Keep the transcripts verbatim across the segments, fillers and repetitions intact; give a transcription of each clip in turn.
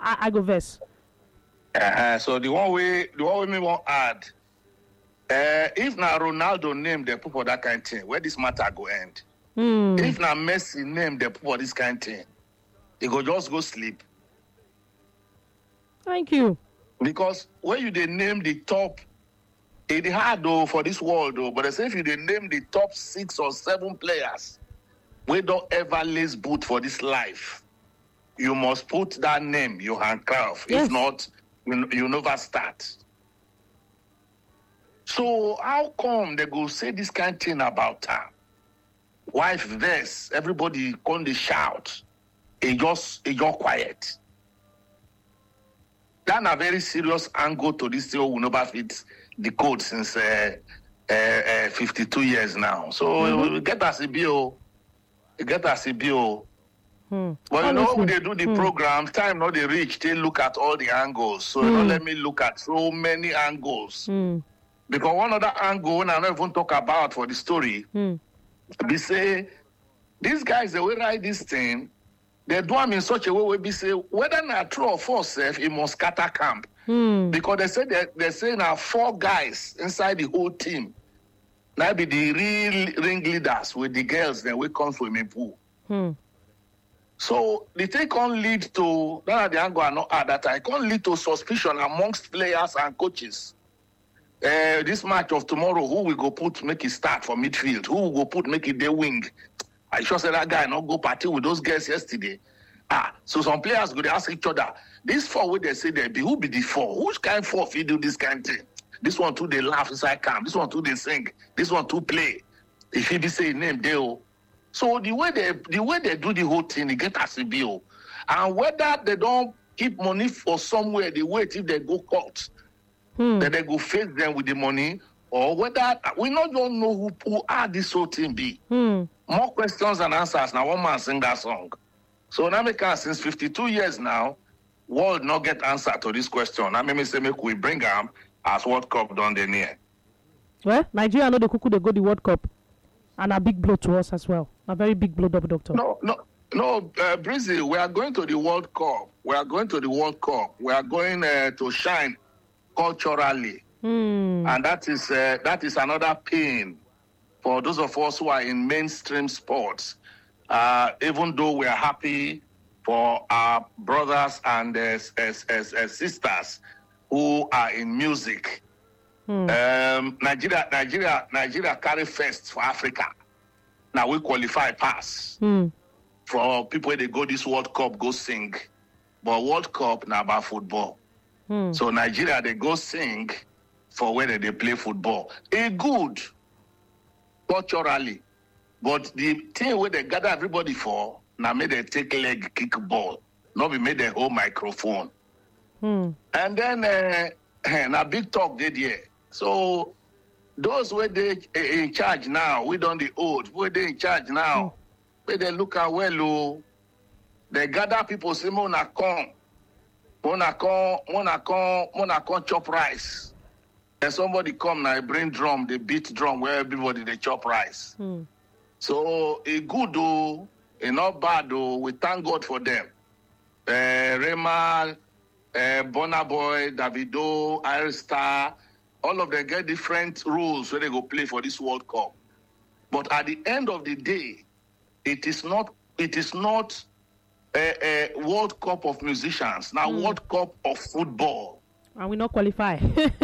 I, I go verse. Uh, so the one way, the one way me want add, uh, if na Ronaldo name the people that kind of thing, where this matter go end? Hmm. If na Messi name the people this kind of thing, they go just go sleep. Thank you. Because when you they name the top, it's hard though for this world though, but I say if you they name the top six or seven players, we don't ever lace boot for this life, you must put that name, Johan Cruyff. Yes. If not, you, you never start. So how come they go say this kind of thing about her? Wife this, everybody come they shout. It just it just quiet. That's a very serious angle to this thing we never fit the code since uh, uh, uh, fifty-two years now. So mm-hmm. we get us a bill, we get us a bill. Hmm. But you know, Honestly. when they do the Hmm. programs, time not they reach, they look at all the angles. So you Hmm. don't let me look at so many angles. Hmm. Because one other angle, when I don't even talk about for the story, Hmm. we say, these guys, they will write this thing, they do them in such a way where we say, whether not true or false, eh, it must scatter camp. Hmm. Because they say that they say now four guys inside the whole team. Now be the real ringleaders with the girls that will come from a pool. Hmm. So the thing can lead to that the angle are not at that time. It can lead to suspicion amongst players and coaches. Uh, this match of tomorrow, who will go put make it start for midfield? Who will go put make it the wing? I sure said that guy not go party with those girls yesterday. Ah, so some players go they ask each other, this four what they say they be, who be the four? Which kind of four if you do this kind of thing? This one too they laugh inside camp, this one too they sing, this one too play. If he be say name they oh. So the way they the way they do the whole thing, they get as a bill. And whether they don't keep money for somewhere, they wait if they go court, Hmm. then they go face them with the money, or whether we not don't know who, who are this whole thing be. Hmm. More questions than answers. Now one man sing that song. So now make us since fifty-two years now, world not get answer to this question. Now me say make we bring them as World Cup done the near. Well, Nigeria know the cuckoo they go the World Cup, and a big blow to us as well. A very big blow, double doctor. No, no, no, uh, Breezy, we are going to the World Cup. We are going to the World Cup. We are going uh, to shine culturally, Hmm. and that is uh, that is another pain for those of us who are in mainstream sports. Uh, even though we are happy for our brothers and uh, as, as, as, as sisters who are in music, Hmm. um, Nigeria, Nigeria, Nigeria carry first for Africa. Now we qualify pass. Hmm. For people they go this World Cup go sing, but World Cup now about football. Hmm. So Nigeria they go sing for where they play football. A good culturally, but the thing where they gather everybody for now made they take leg kick ball, not be made they hold microphone. Hmm. And then uh, now big talk did here. So those where they uh, in charge now, we don't the old, where they in charge now, where they look at well, oh, they gather people say, Mona come, Mona come, Mona come, Mona come chop rice. And somebody come now, bring drum, they beat drum where everybody they chop rice. Hmm. So a good though, a not bad though, we thank God for them. Uh, Rema, uh, Burna Boy, Davido, Iris Star, all of them get different rules where they go play for this World Cup. But at the end of the day, it is not it is not a, a World Cup of musicians, now Mm. World Cup of football. And we not qualify.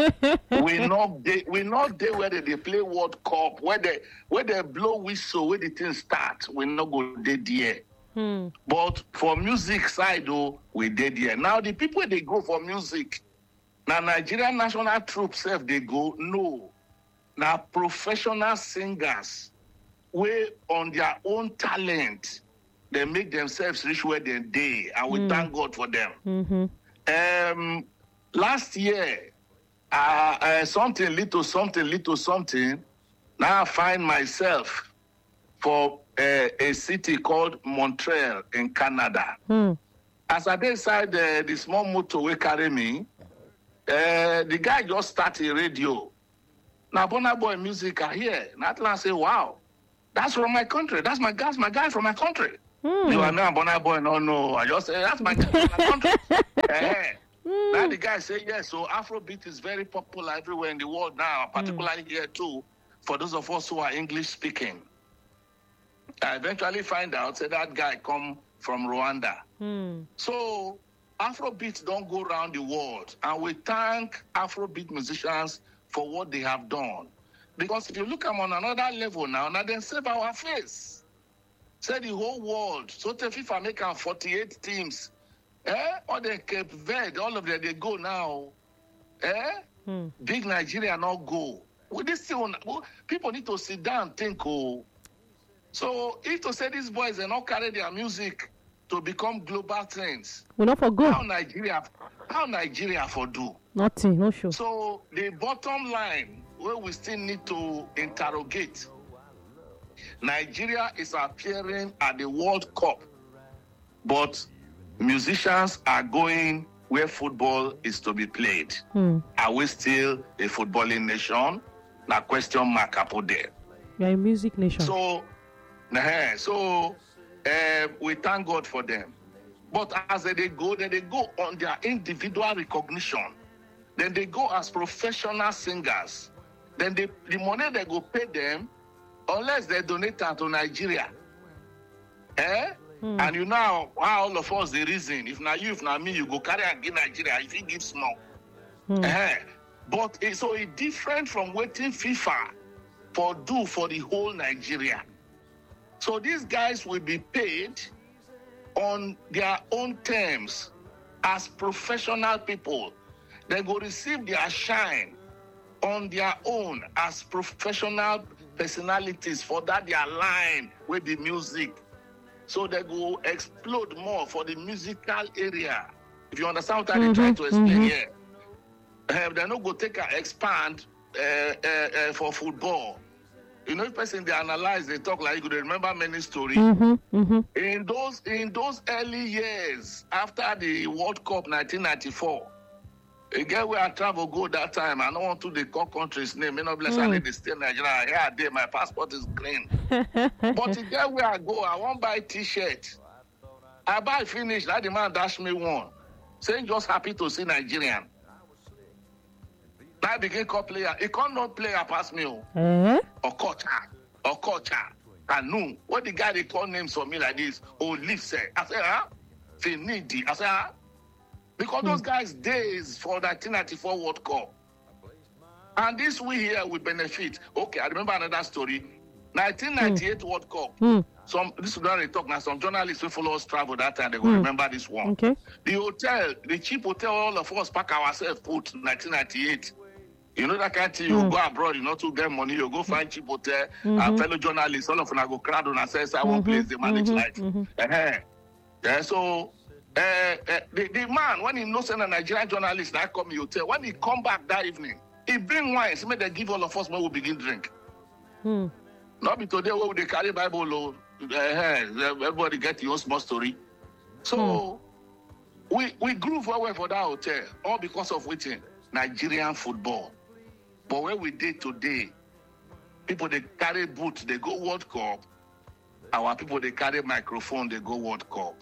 we not they we not there where they, they play World Cup, where they where they blow whistle, where the thing start, we not go there there. Hmm. But for music side though, we did there. Now the people they go for music, now Nigerian national troops self they go, no. Now professional singers, where on their own talent, they make themselves reach where they they, and we Mm. thank God for them. Mm-hmm. Um, last year, uh, uh, something little, something little, something. Now I find myself for uh, a city called Montreal in Canada. Hmm. As I dey inside uh, the small motor wey carry me, uh, the guy just start a radio. Now Burna Boy music I hear. Now I say, wow, that's from my country. That's my guy, my guy from my country. Hmm. You are now Burna Boy, no, no. I just say, that's my guy from my country. uh, guy say yes. So Afrobeat is very popular everywhere in the world now, particularly mm. here too. For those of us who are English speaking, I eventually find out say that guy come from Rwanda. Mm. So Afrobeat don't go around the world, and we thank Afrobeat musicians for what they have done. Because if you look at them on another level now, now they save our face. Say the whole world. So the FIFA make them forty-eight teams. Eh? All the Cape Verde, all of them, they go now. Eh? Hmm. Big Nigeria not go. Well, this still, people need to sit down and think, oh. So if to say these boys they not carry their music to become global trends, we not for go. How Nigeria, how Nigeria for do? Nothing, no sure. So the bottom line where we still need to interrogate, Nigeria is appearing at the World Cup, but musicians are going where football is to be played. Hmm. Are we still a footballing nation? Na question mark up there. We are a music nation. So, uh, so uh, we thank God for them. But as they go, then they go on their individual recognition. Then they go as professional singers. Then they, the money they go pay them, unless they donate it to Nigeria. Eh? Hmm. And you know how all of us the reason. If not you, if not me, you go carry and give Nigeria. If you give small. Hmm. Eh? But it, so it's different from waiting FIFA for do for the whole Nigeria. So these guys will be paid on their own terms as professional people. They will receive their shine on their own as professional personalities for that their line with the music. So they will explode more for the musical area. If you understand what I'm mm-hmm, trying to explain mm-hmm. here. Uh, they're not going to take and expand uh, uh, uh, for football. You know, if person they analyze, they talk like you could remember many stories. Mm-hmm, mm-hmm. In those in those early years after the World Cup nineteen ninety-four, again where I travel go that time, I don't want to the call country's name. You know, bless mm. I need to stay in Nigeria. Here I did, my passport is green. But again where I go, I won't buy T-shirt. I buy finish. That the man dash me one. Saying just happy to see Nigerian. I begin call player. He can't not player pass me. Uh-huh. Or culture. Or culture. And no. What the guy they call names for me like this? Oh, leave say. I say, huh? Finidi. I say, huh? Because mm. those guys days for nineteen ninety-four World Cup. And this we here will benefit. Okay, I remember another story. nineteen ninety-eight mm. World Cup. Mm. Some this is not they talk now. Some journalists who follow us travel that time, they will mm. remember this one. Okay. The hotel, the cheap hotel, all of us pack ourselves put nineteen ninety-eight. You know that kind of thing, you mm. go abroad, you know, to get money, you go find cheap hotel, mm-hmm. and fellow journalists, all of them go crowd on and say, I want place, they manage mm-hmm. life. Mm-hmm. Uh-huh. Yeah, so, uh, uh, the, the man, when he knows a Nigerian journalist, that come to hotel, when he come back that evening, he bring wine, so they give all of us when we begin drink. Mm. Not be today where they carry Bible, uh, everybody get your small story. So, mm. we, we grew very well for that hotel, all because of waiting, Nigerian football. But where we did today, people they carry boots, they go World Cup. Our people they carry microphone, they go World Cup.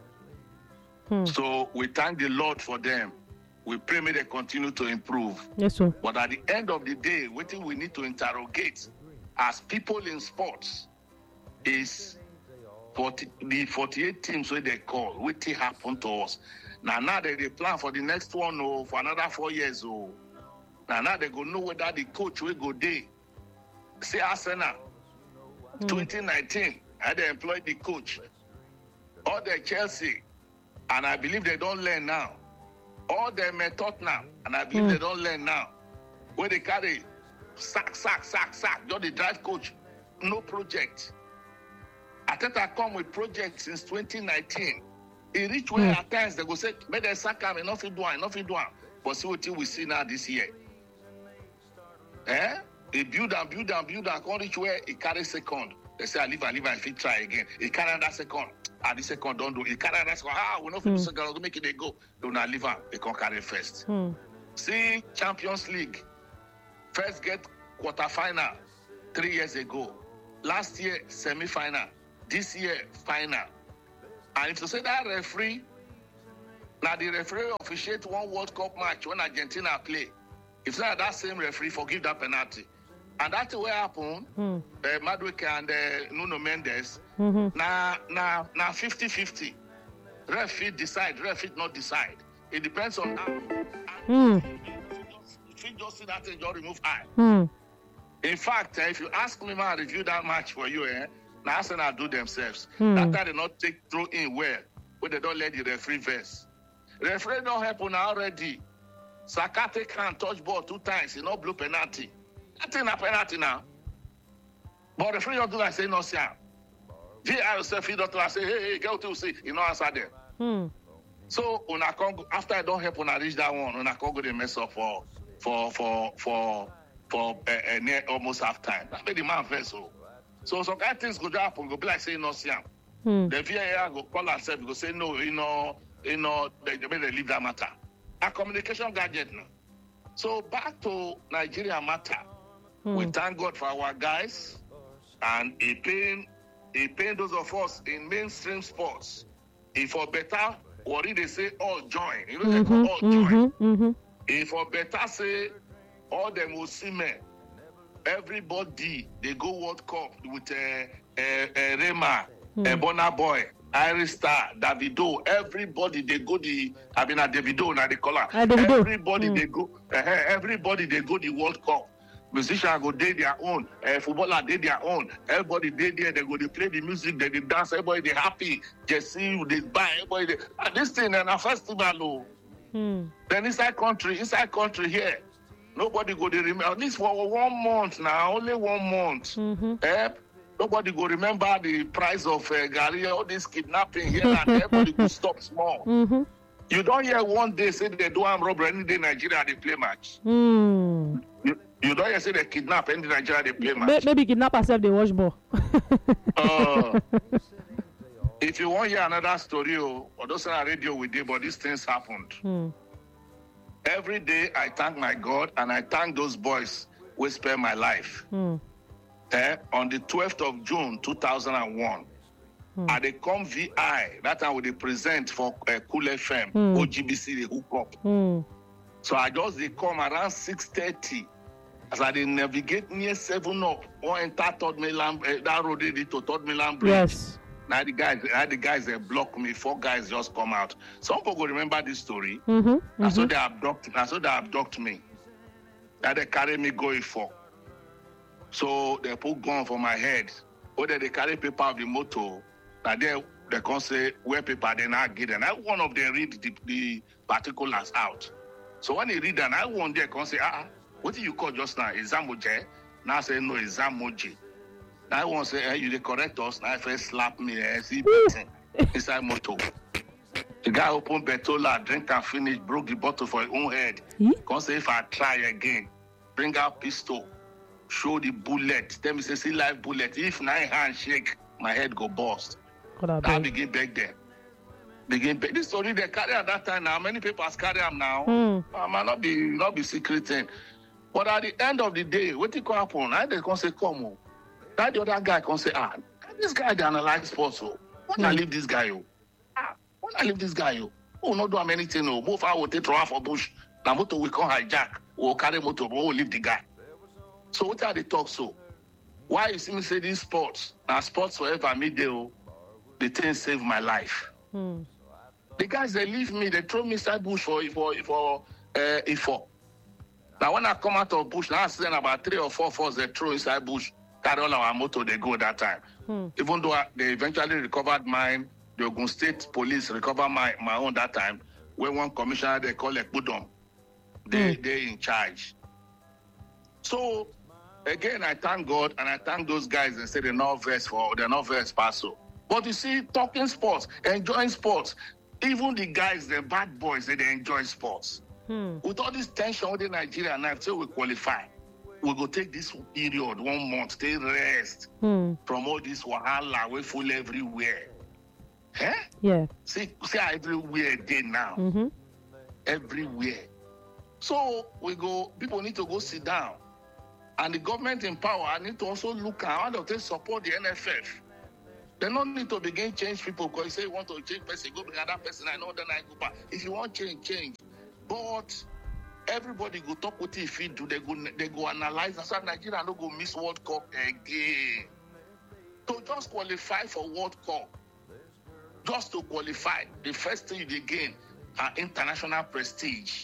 Hmm. So we thank the Lord for them. We pray may they continue to improve. Yes, sir. But at the end of the day, what thing we need to interrogate as people in sports is forty, the forty-eight teams where they call, what thing happened to us. Now, now they, they plan for the next one or for another four years. Oh. Now, now they go know whether the coach will go there. Say Arsenal, mm. twenty nineteen, and they employed the coach. Or the Chelsea, and I believe they don't learn now. Or they met Tottenham, and I believe mm. they don't learn now. Where they carry sack, sack, sack, sack, just the drive coach, no project. Ateta come with project since twenty nineteen. He reach where mm. at times they go say, make them sack him, enough he do one, enough he do one. But see what we see now this year. Eh? He build and build and build and come reach where he carry second. They say, I leave and leave and if he try again. He carry that second. And the second don't do. He carry that second. Ah, we not mm. second. We'll make it they go. Do not leave him. They can carry first. Mm. See Champions League. First get quarterfinal three years ago. Last year, semi-final. This year, final. And if you say that referee Now the referee officiate one World Cup match when Argentina play. If not that same referee forgive that penalty. And that's what happened. Mm. Uh, Madueke and uh, Nuno Mendes. Mm-hmm. Now, now, now fifty-fifty. Referee decide, referee not decide. It depends on how. Mm. If you just see that thing, just remove eye. Mm. In fact, uh, if you ask me, man, review that match for you, eh? Now Arsenal do themselves. Mm. That time they not take throw in well, but they don't let the referee verse. Referee don't happen already. Saka take hand, touch ball two times, you know, blue penalty. That ain't a penalty now. But referee don't do like say no, sir. V R yourself, he don't say, hey, hey, go to see, you know, answer them. Mm. So when I come, after I don't help when I reach that one, when I come go the mess up for for for for for uh, uh, near almost half time. That made the man first. So so some kind of things go happen, go be like saying no, sir. Mm. The V A R go call herself, go say no, you know. You know, they, they may leave that matter. A communication gadget now. So back to Nigeria matter. Hmm. We thank God for our guys, and it pain, it pain those of us in mainstream sports. If for better, what did they say? All join. You know mm-hmm, they call all mm-hmm, join. Mm-hmm. If for better say all them will see men. Everybody they go World Cup with a uh, uh, uh, Rema, a uh, Burna Boy. Iris Star, Davido, everybody they go the I mean at Davido now they call her. Everybody mm. they go uh, everybody they go the World Cup. Musicians go they their own, uh, footballer they their own. Everybody they there, they go they play the music, they, they dance, everybody they happy. Jesse they buy, everybody they, and this thing and a festival oh. Mm. Then inside country, inside country here, nobody go they remember at least for one month now, only one month. Mm-hmm. Eh? Nobody go remember the price of uh, Gary, all this kidnapping here and everybody go stop small. Mm-hmm. You don't hear one day say they do arm robbery any day Nigeria they play match. Mm. You, you don't hear say they kidnap any Nigeria they play match. Maybe kidnap herself they watch ball. uh, if you want to hear another story, or those on radio we did, but these things happened. Mm. Every day I thank my God and I thank those boys who spare my life. Mm. Uh, on the twelfth of June two thousand one, mm. at the Com V I, that time we they present for uh, Cool F M, mm. O G B C, they hook up. Mm. So I just they come around six thirty. As I they navigate near seven up, or enter Third Mainland, uh, that road they to Third Mainland Bridge. Yes. Now the guys, now the guys they block me. Four guys just come out. Some people remember this story. Mm-hmm. Mm-hmm. And so they abduct, and so they abduct me. That they carry me going for. So they put gun for my head. Or they carry paper of the motor. And they they can say where paper they not get. And I one of them read the, the particulars out. So when they read that, I one there can say, ah, what do you call just now? Is Zamoje? Now I say no, it's Zamoji. Now I want to say, hey, you they correct us. Now I first slap me and see inside motor. The guy opened Betola, drink and finish, broke the bottle for his own head. Mm-hmm. Can say if I try again, bring out pistol. Show the bullet. Tell me, say, see live bullet. If nine hand shake, my head go bust. I begin back there. Begin back. This story they carry at that time now. Many papers carry them now. Mm. Uh, might not be not be secret thing. But at the end of the day, what it can happen? I they can say, come on. That the other guy can say, ah, this guy they analyze sports. Oh, when mm. I leave this guy, oh, ah, when I leave this guy, oh, oh, not do anything. Oh, move I will take throw for bush. Now motor we can hijack. We'll carry motor, but we'll leave the guy. So what are they talk so? Why you see me say these sports? Now sports forever me do the thing save my life. Hmm. The guys they leave me, they throw me inside bush for for for uh for. Now when I come out of bush, now I see about three or four of us they throw inside bush, carry all our motor, they go that time. Hmm. Even though I, they eventually recovered mine, the Ogun State Police recovered my, my own that time, when one commissioner they call it Budom, they hmm. they in charge. So again, I thank God and I thank those guys and say they're not versed for they're not versed paso. But you see, talking sports, enjoying sports, even the guys, the bad boys, they, they enjoy sports. Hmm. With all this tension within Nigeria now, until we qualify, we go take this period, one month, stay rest hmm. from all this wahala, we full everywhere. Huh? Yeah. See, see how everywhere they now. Mm-hmm. Everywhere. So we go, people need to go sit down. And the government in power need to also look at how they support the N F F. They don't need to begin change people because you say you want to change person, go bring another person, I know then I go back. If you want change, change. But everybody go talk what if it do, they go they go analyze. That's why Nigeria no go miss World Cup again. To just qualify for World Cup, just to qualify, the first thing you gain are international prestige.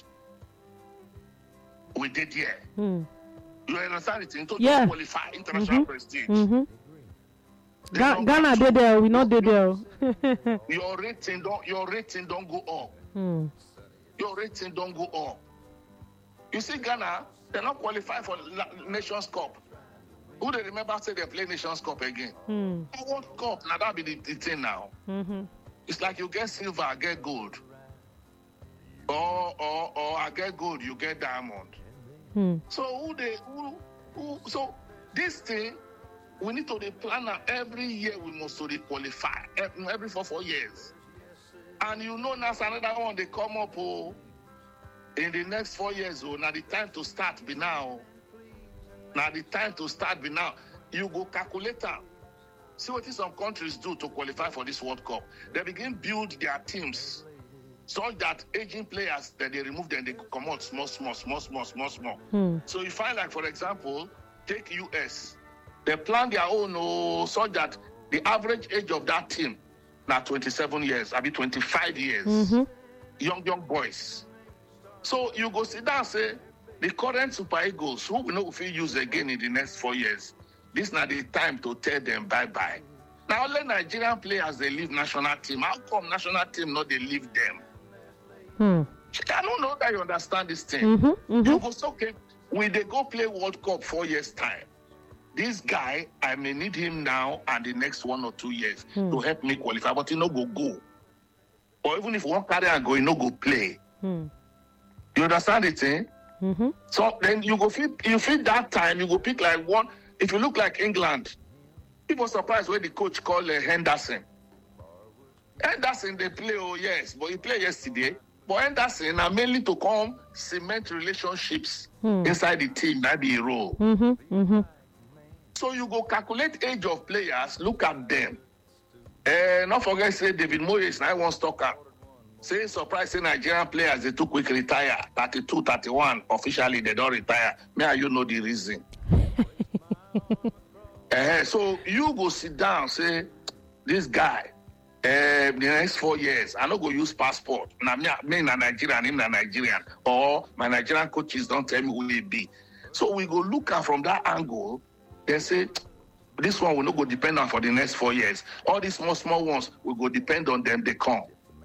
We did here. Mm. You understand it? To Yeah. just qualify international Mm-hmm. prestige. Mm-hmm. The Ga- number Ghana two, did there, we not did there. Your rating don't your rating don't go up. Hmm. Your rating don't go up. You see, Ghana, they're not qualified for La- Nations Cup. Who they remember say they play Nations Cup again? Hmm. World Cup, now that be the, the thing now. Mm-hmm. It's like you get silver, I get gold. Or or or I get gold, you get diamond. Hmm. So who they who who so this thing we need to dey plan am every year. We must to dey qualify every, every four four years. And you know now another one they come up oh in the next four years oh now the time to start be now. Now the time to start be now. You go calculate am. See what some countries do to qualify for this World Cup. They begin build their teams so that aging players that they remove them, they come out small, small, small, small, small, small. Hmm. So you find like, for example, take U S. They plan their own oh, so that the average age of that team now twenty-seven years, I mean twenty-five years. Mm-hmm. Young, young boys. So you go sit down and say, the current Super Eagles, who we know if we use again in the next four years, this is not the time to tell them bye-bye. Now, only Nigerian players, they leave national team. How come national team not they leave them? Hmm. I don't know that you understand this thing. Mm-hmm. Mm-hmm. You go, so, okay, when they go play World Cup four years' time, this guy, I may need him now and the next one or two years Hmm. to help me qualify, but he no go go. Or even if one carry and go, he no go play. Hmm. You understand the thing? Mm-hmm. So then you go feel you feel that time you go pick like one. If you look like England, people surprised when the coach called uh, Henderson. Henderson they play oh yes, but he played yesterday. But Henderson are mainly to come cement relationships Hmm. inside the team. That be a role. Mm-hmm. Mm-hmm. So you go calculate age of players. Look at them. Uh, not forget say David Moyes now wants to talk up. Say surprise say Nigerian players they too quick retire. thirty-two, thirty-one officially they don't retire. Me and you know the reason. uh, so you go sit down say this guy uh, the next four years I no go use passport. Now me, me na Nigerian, him na Nigerian, or my Nigerian coaches don't tell me who they be. So we go look at from that angle. They say this one will not go depend on for the next four years. All these small small ones will go depend on them. They come.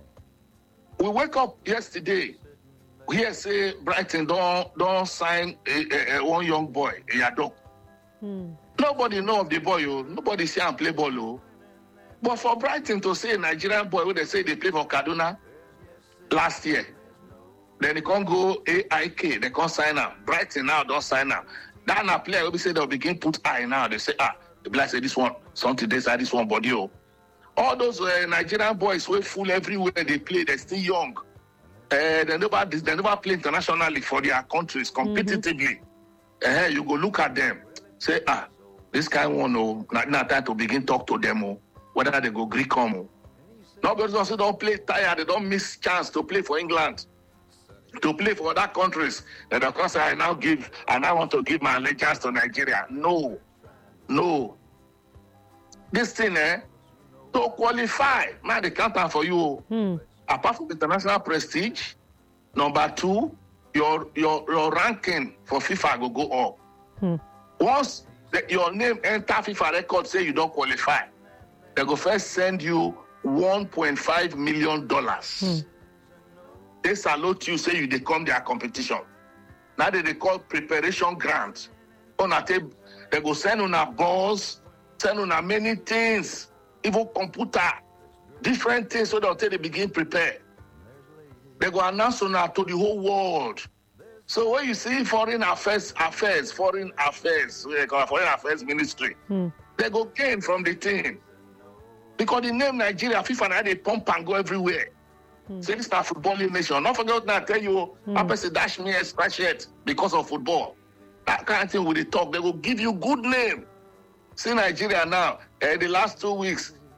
We wake up yesterday. We hear say Brighton don't don't sign a, a, a one young boy, a Yadok. Hmm. Nobody know of the boy, oh. Nobody see him play ball, oh. But for Brighton to say a Nigerian boy, when they say they play for Kaduna last year, then they can't go A I K, they can't sign up. Brighton now don't sign up. That na player will be say they'll begin put eye now. They say, ah, the black say this one, something they say this one body, oh. All those uh, Nigerian boys were full everywhere they play, they're still young. Uh, they never they never play internationally for their countries competitively. Mm-hmm. Uh, you go look at them, say, ah, this kind one, oh, not, not time to begin talk to them, oh, whether they go Greek come. Oh. Nobody also don't play tired, they don't miss chance to play for England, to play for other countries. That of course I now give, and I want to give my allegiance to Nigeria. No, no. This thing, eh, to qualify, man, they count for you. Hmm. Apart from international prestige, number two, your your your ranking for FIFA will go up. Hmm. Once the, your name enter FIFA record, say you don't qualify, they go first send you one point five million dollars. Hmm. They salute you, say you they come their competition. Now they, they call preparation grant. On a table, they go send on a balls, send on a many things, even computer, different things, so that they begin prepare. They go announce on to the whole world. So when you see foreign affairs, affairs, foreign affairs, we call foreign affairs ministry, Hmm. they go gain from the team. Because the name Nigeria, FIFA, now they pump and go everywhere. Mm. Say this is a footballing nation. Don't forget now, I tell you, mm. I person dash me a scratch shirt because of football. That kind of thing with the talk, they will give you good name. See Nigeria now, uh, the last two weeks,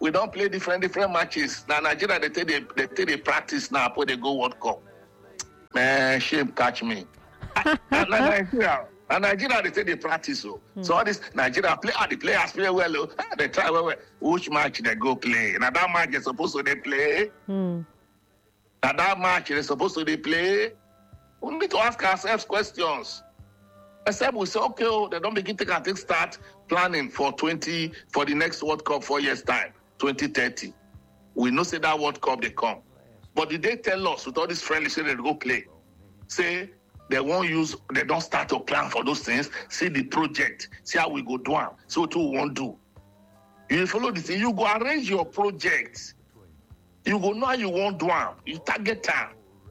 we don't play different different matches. Now Nigeria they take they, they take the practice now before they go World Cup. Man, shame catch me. and, and Nigeria, and Nigeria they take the practice. So, mm. so all this Nigeria play, ah, the players play well. Oh, ah, they try well, well. Which match they go play? Now that match they supposed to they play. Mm. Now that match they supposed to they play. We need to ask ourselves questions. Except we say, okay, oh, they don't begin to take, take start planning for twenty for the next World Cup four years time, twenty thirty. We know say that World Cup they come, but did they tell us with all this friendly say they go play? Say they won't use, they don't start to plan for those things. See the project, see how we go do them. See what we won't do. You follow the thing. You go arrange your project. You go know how you won't do them. You target time.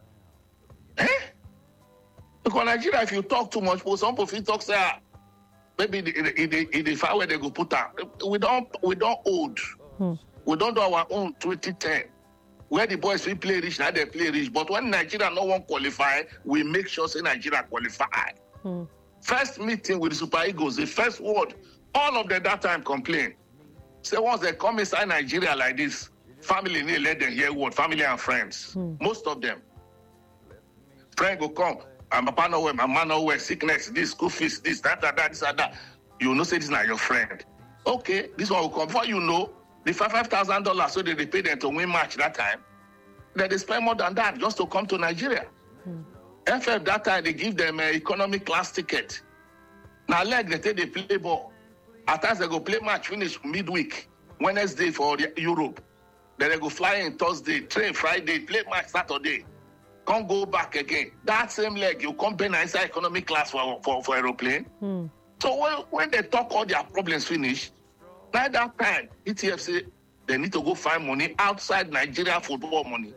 Eh? Because Nigeria, if you talk too much, some people talk say, ah, maybe in the, in the, in the far where they go put her. We don't we don't old. Hmm. We don't do our own twenty ten. Where the boys we play rich, now they play rich. But when Nigeria no one qualify, we make sure say Nigeria qualify. Hmm. First meeting with the Super Eagles, the first word, all of them that time complain. Say once they come inside Nigeria like this, family need let them hear word, family and friends. Hmm. Most of them. Friend go come. And Papa no way, Mama no way, sickness, this, school fees, this, that, that, that, this, that, that. You know, say this is not your friend. Okay, this one will come. Before you know, the five five thousand dollars, so they, they pay them to win match that time. Then they spend more than that just to come to Nigeria. Hmm. F F that time they give them an economy class ticket. Now like they take they play ball. At times they go play match finish midweek, Wednesday for the Europe. Then they go fly in Thursday, train Friday, play match Saturday. Can't go back again. That same leg, you come pay inside economy class for for, for aeroplane. Hmm. So when, when they talk all their problems finish, by that time, E T F say they need to go find money outside Nigeria football money.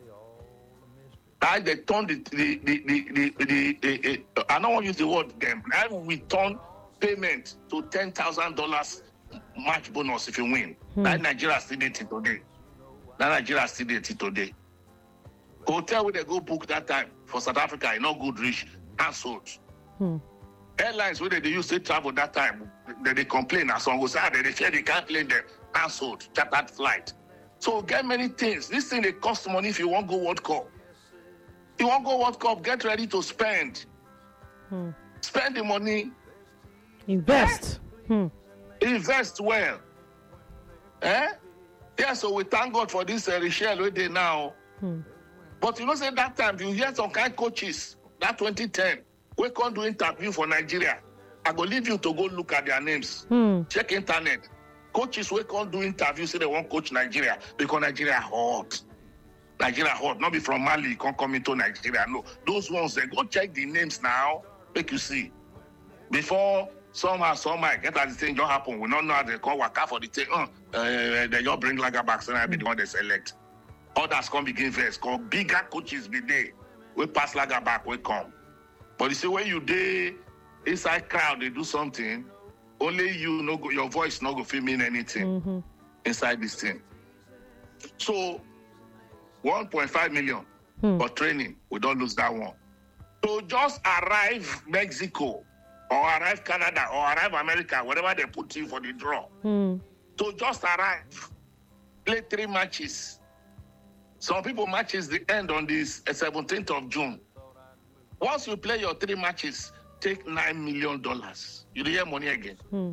Now they turn the the the the, the, the, the, the I don't want to use the word them. Now we turn payment to ten thousand dollars match bonus if you win. Hmm. That Nigeria still did it today. That Nigeria still did it today. Hotel where they go book that time for South Africa, you know, good rich, cancelled. Hmm. Airlines where they, they used to travel that time, they, they complain as some go say, they, they fear they can't play them, cancelled, chartered flight. So get many things. This thing they cost money if you want to go World Cup. You want to go World Cup, get ready to spend. Hmm. Spend the money. Invest. Eh? Hmm. Invest well. Eh? Yeah, so we thank God for this uh, Richelle where they now. Hmm. But you know, say that time, you hear some kind of coaches, that twenty ten, we can't do interview for Nigeria. I go leave you to go look at their names. Hmm. Check internet. Coaches we can't do interview, say they want coach Nigeria because Nigeria hot. Nigeria hot, not be from Mali, can't come into Nigeria. No, those ones, they go check the names now, make you see. Before somehow, somehow, get as the thing don't happen, we don't know how they call Waka for the thing. Uh, uh, they just bring Lager back, so I be the one they select. Others come begin first. Cause bigger coaches be there. We pass Lager back, we come. But you see, when you there inside crowd, they do something. Only you know your voice not go feel mean anything mm-hmm. inside this thing. So one point five million hmm. for training. We don't lose that one. So just arrive Mexico or arrive Canada or arrive America, wherever they put you for the draw. Hmm. So just arrive, play three matches. Some people matches the end on this uh, seventeenth of June. Once you play your three matches, take nine million dollars. You hear money again. Hmm.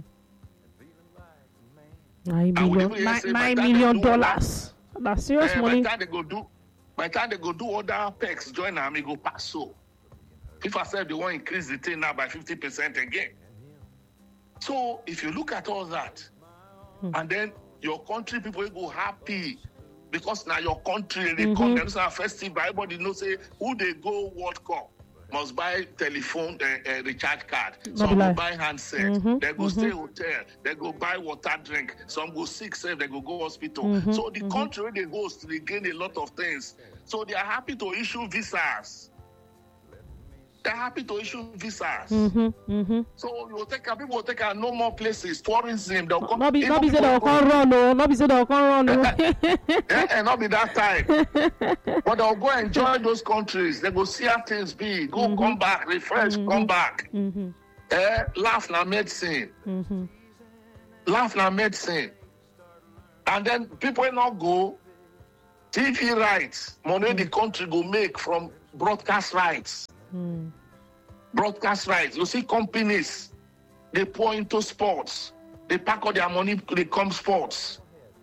Nine million, nine, nine million dollars. That's serious uh, money. By the time they go do, by the time they go do other packs, join them, go pass so. If I said they want to increase the thing now by fifty percent again. So if you look at all that, hmm. and then your country people will go happy. Because now your country, they mm-hmm. come, there's a festival, everybody knows, say, who they go World Cup must buy telephone, uh, uh, recharge card. Some go buy handset, mm-hmm. they go mm-hmm. stay hotel, they go buy water drink. Some go sick, say they go go hospital. Mm-hmm. So the mm-hmm. country they host, they gain a lot of things. So they are happy to issue visas. They're happy to issue visas. Mm-hmm, mm-hmm. So you will take people will take a no more places, tourism. They'll come. Not be, not be say they'll come run, no. Not be say they'll come run, no. And not be that time. But they'll go enjoy those countries. They go see how things be. Go mm-hmm. come back, refresh, mm-hmm. come back. Mm-hmm. Eh, laugh na medicine. Mm-hmm. Laugh na medicine. And then people will not go. T V rights, money the country go make from broadcast rights. Mm. Broadcast rights. You see companies, they pour into sports. They pack all their money, they come sports.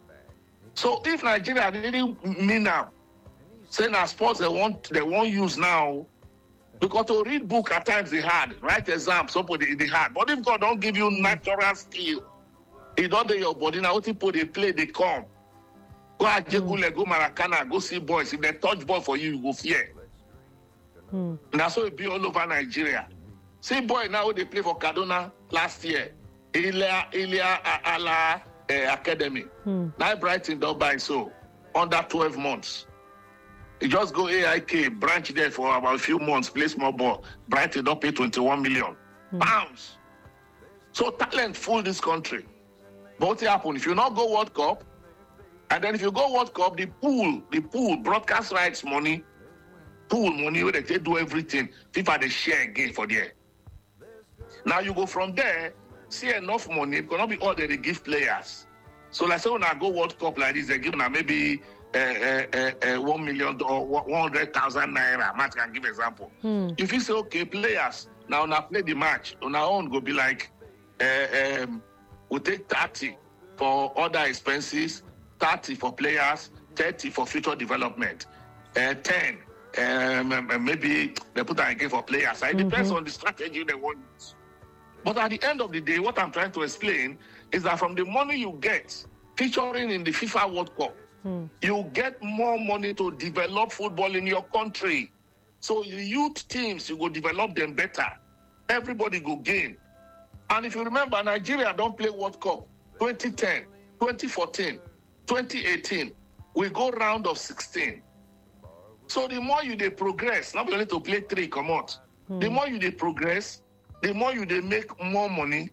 So if Nigeria really mean now, saying that sports they want they won't use now, because to read book at times they hard, write exam, somebody they hard. But if God don't give you natural skill, He don't do your body now. What people they play, they come. Go Ajegule, go Maracana, go see boys. If they touch ball for you, you go fear. Mm. And that's how it be all over Nigeria. See boy now they play for Kaduna last year. Ilia Ilia Ala uh, Academy. Mm. Now Brighton don't buy so under twelve months. He just go A I K branch there for about a few months, play small ball. Brighton don't pay twenty-one million Mm. pounds. So talent full this country. But what happen if you not go World Cup? And then if you go World Cup, the pool, the pool, broadcast rights money, pool money where they take do everything. FIFA they share again for there. Now you go from there, see enough money, it cannot be all that they give players. So like say when I go World Cup like this, they give now maybe uh, uh, uh, uh, one million or one hundred thousand naira. Match can give example. Hmm. If you say okay, players now now play the match, on our own go be like uh, um, we take thirty for other expenses, thirty for players, thirty for future development, uh, ten um, maybe they put that again for players. So it Mm-hmm. depends on the strategy they want. But at the end of the day, what I'm trying to explain is that from the money you get featuring in the FIFA World Cup, Mm. you get more money to develop football in your country. So the youth teams, you go develop them better. Everybody go gain. And if you remember, Nigeria don't play World Cup twenty ten, twenty fourteen, twenty eighteen. We go round of sixteen. So the more you they progress, not only to play three, come out. Mm. The more you they progress, the more you they make more money.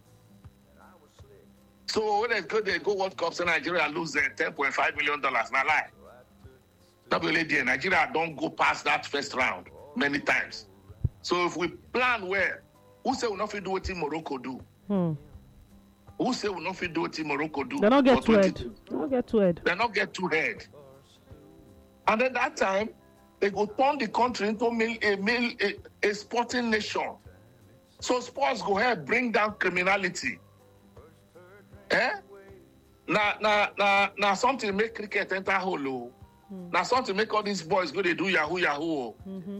So when they go, they go World Cup, so Nigeria lose uh, ten point five million dollars. Now lie. Not only there, Nigeria don't go past that first round many times. So if we plan well, who say we not fit do what Morocco do? Hmm. Who say we not fit do what Morocco do? They not get for too head. twenty-two? They not get too head. They not get too head. And then that time, they go turn the country into a, a, a, a sporting nation. So sports go ahead bring down criminality. Eh? Now, now, now, now something make cricket enter hole. Mm. Now something make all these boys go they do yahoo yahoo. Mm-hmm.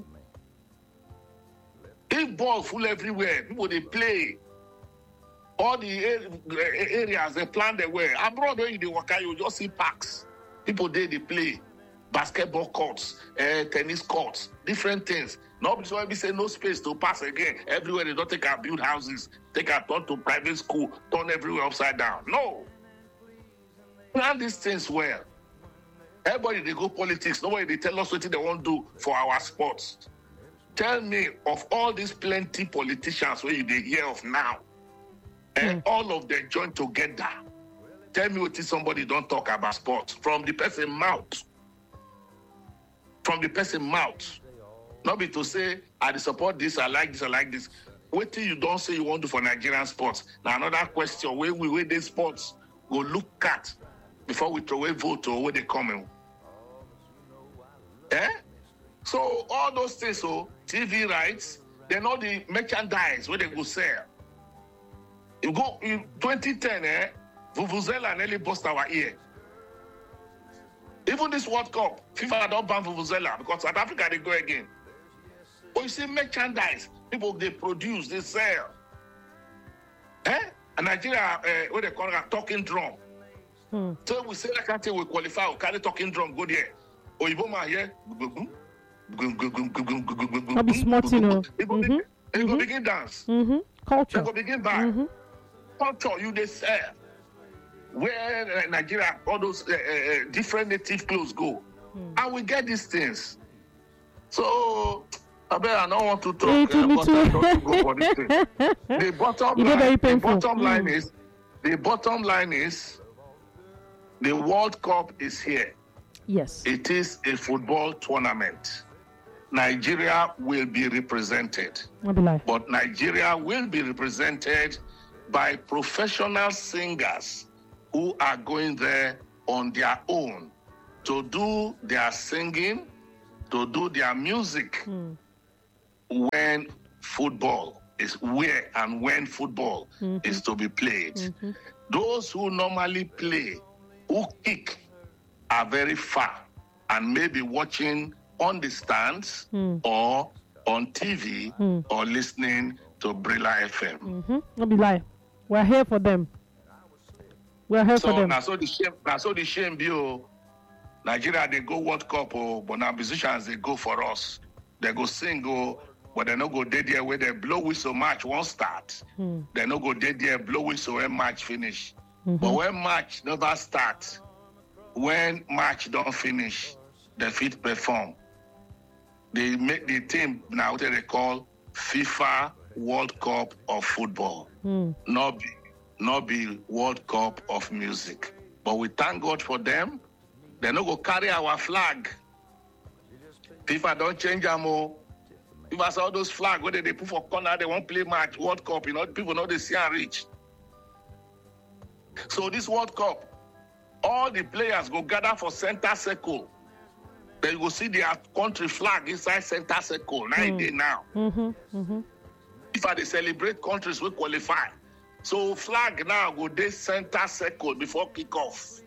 If ball full everywhere, people they play. All the areas they plan their way. Abroad when you they work out, you just see parks. People there they play basketball courts, uh, tennis courts, different things. Nobody so we say no space to pass again. Everywhere they don't take our build houses, take our turn to private school, turn everywhere upside down. No. Plan these things well. Everybody they go politics. Nobody they tell us what they want to do for our sports. Tell me of all these plenty politicians where you they hear of now, and mm. all of them join together. Tell me what is somebody don't talk about sports from the person mouth. From the person mouth. Not be to say, I support this, I like this, I like this. Wait till you don't say you want to for Nigerian sports. Now another question, where we where these sports go look at before we throw a vote or where they coming. Eh? So all those things, so T V rights, they know the merchandise where they go sell. You go in twenty ten, eh? Vuvuzela nearly bust our ear. Even this World Cup, FIFA don't ban Vuvuzela because South Africa they go again. But you see merchandise, people they produce, they sell. Eh? And Nigeria, uh, what they call it, a talking drum. Hmm. So we say like until we qualify, we carry talking drum, go there. Or you go here, I'll be smart, you know. They go begin, they go begin dance. Mm-hmm. Culture. They go begin buy. Mm-hmm. Culture, you they sell. Where uh, Nigeria, all those uh, uh, different native clothes go. Mm. And we get these things. So, I bet I don't want to talk, me too, uh, me but too. I don't go for this thing. The bottom You line, very the painful. bottom Mm. line is, the bottom line is, the World Cup is here. Yes. It is a football tournament. Nigeria will be represented. I'll be lying. But Nigeria will be represented by professional singers who are going there on their own to do their singing, to do their music Mm. when football is where and when football Mhm. is to be played. Mhm. Those who normally play, who kick, are very far and maybe watching on the stands Mm. or on T V Mm. or listening to Brilla F M. Mm-hmm. Don't be lie. We're here for them. We're here for So them. now so the shame, now so the shame be oh, Nigeria they go World Cup oh, but now musicians they go for us. They go sing oh, but they no go dead there where they blow whistle match won't start. Mm. They no go dead there blow whistle when match finish. Mhm. But when match never start, when match don't finish, the fit perform. They make the team now what they call FIFA World Cup of football. Mm. Not be, not be World Cup of music. But we thank God for them. They no go carry our flag. FIFA don't change them all. If I saw those flags where they, they put for corner, they won't play match World Cup. You know, people know they see and reach. So this World Cup, all the players go gather for center circle. Then you go see their country flag inside center circle. Now Mm. it dey now. Mm-hmm. Mm-hmm. If I they celebrate countries we qualify. So flag now go dey center circle before kickoff.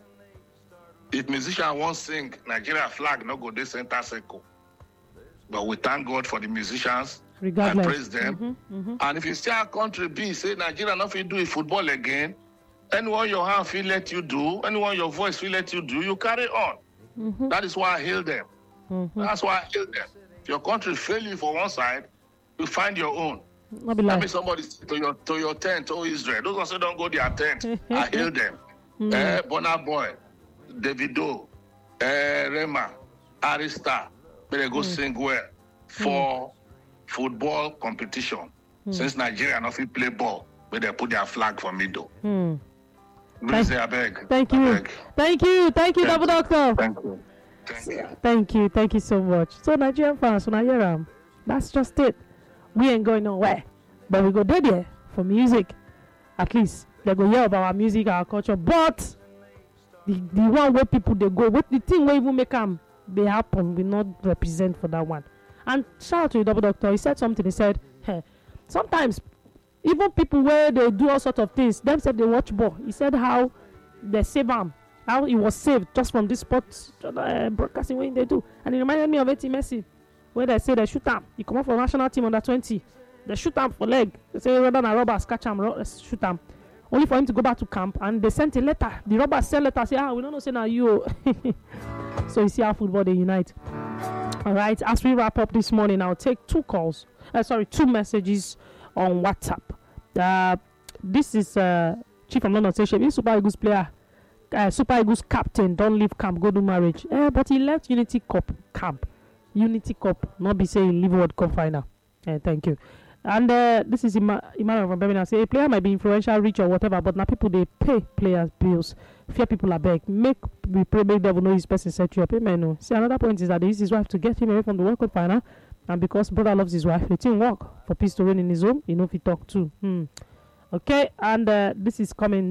If musician won't sing, Nigeria flag no go dey center circle. But we thank God for the musicians. Regardless. I praise them. Mm-hmm. Mm-hmm. And if you see our country be, say Nigeria not fit do a football again, anyone your hand feel let you do, anyone your voice feel let you do, you carry on. Mm-hmm. That is why I hail them. Mm-hmm. That's why I hail them. If your country fail you for one side, you find your own. Not be That lie. means somebody say to your to your tent, oh Israel. Those ones say don't go their tent. I hail them. Mm. Eh, Burna Boy, Davido, eh, Rema, Arista, they go sing well for football competition. Since Nigeria not fit play ball, but they put their flag for middle. Mm. Please say I beg. Thank I you. beg. Thank you. Thank you, Thank Double you. Doctor. Thank you. Thank you. Thank you. Thank you so much. So Nigerian fans, when I hear them, that's just it. We ain't going nowhere. But we go dead there for music. At least they go hear about our music, our culture. But the, the one where people they go, what the thing where even make them they happen, we not represent for that one. And shout out to the Double Doctor. He said something. He said, hey, sometimes even people where they do all sorts of things, them said they watch ball. He said how they save him, how he was saved just from this sports uh, broadcasting way they do. And it reminded me of Eti Messi, where they say they shoot him. He come up for national team under twenty. They shoot him for leg. They say rather than robbers catch him, ro- shoot him. Only for him to go back to camp. And they sent a letter. The robbers sent letter, say, ah, we don't know, say now you. So you see how football they unite. All right, as we wrap up this morning, I'll take two calls. Uh, sorry, two messages on WhatsApp. Uh, this is uh, Chief from London Station. He's Super Eagles player, uh, Super Eagles captain. Don't leave camp, go do marriage. Uh, but he left Unity Cup camp. Unity Cup, not be saying leave World Cup final. Uh, thank you. And uh, this is Ima- Emmanuel from Birmingham. Say a player might be influential, rich or whatever, but now people they pay players bills. Fear people are beg. Make we pray make devil know his person set you up. Amen. No. See, another point is that they use his wife to get him away from the World Cup final, and because brother loves his wife, the team work for peace to reign in his home. You know if he talk too. Hmm. Okay, and uh, this is coming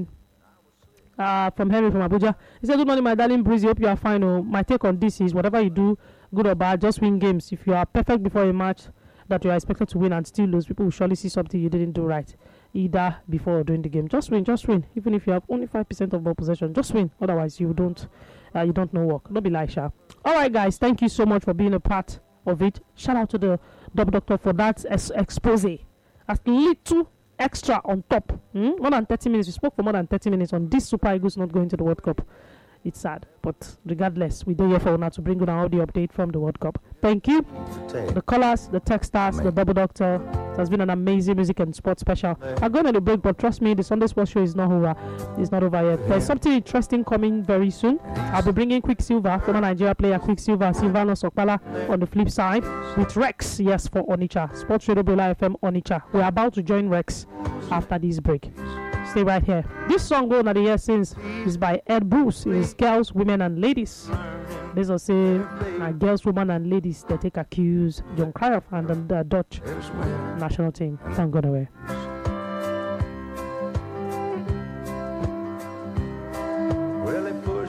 uh, from Henry from Abuja. He said, "Good morning, my darling Breezy. Hope you are fine. Oh, my take on this is whatever you do, good or bad, just win games. If you are perfect before a match that you are expected to win and still lose, people will surely see something you didn't do right, either before or during the game. Just win, just win. Even if you have only five percent of ball possession, just win. Otherwise, you don't, uh, you don't know work. Don't be like Sha. All right, guys. Thank you so much for being a part of it. Shout out to the Double Doctor for that es- expose. As little extra on top. Hmm? More than thirty minutes. We spoke for more than thirty minutes on this Super Eagles not going to the World Cup. It's sad, but regardless, we do here for now to bring you now the update from the World Cup. Thank you, the callers, the texters, the Double Doctor. It has been an amazing music and sports special. I'm going on a break, but trust me, the Sunday Sports Show is not over. It's not over yet. There's something interesting coming very soon. I'll be bringing Quicksilver, former Nigeria player Quicksilver, Silvano Sokpala on the flip side with Rex, yes, for Onitsha. Sports Radio Bula F M Onitsha. We're about to join Rex after this break. Stay right here. This song going at the year since is by Ed Bruce. It is Girls, Women and Ladies. This will say uh, girls, women and ladies they take accuse John Cruyff and the, the Dutch national team. Thank God away. Well, they push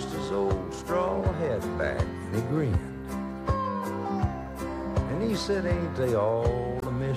said, ain't they all a